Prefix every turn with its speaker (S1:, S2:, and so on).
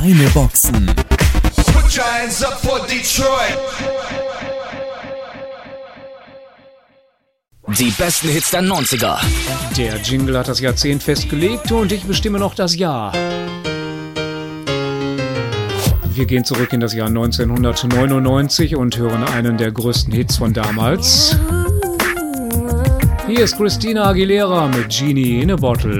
S1: Eine Boxen.
S2: Put your hands up for Detroit.
S3: Die besten Hits der 90er.
S4: Der Jingle hat das Jahrzehnt festgelegt und ich bestimme noch das Jahr. Wir gehen zurück in das Jahr 1999 und hören einen der größten Hits von damals. Hier ist Christina Aguilera mit Genie in a Bottle.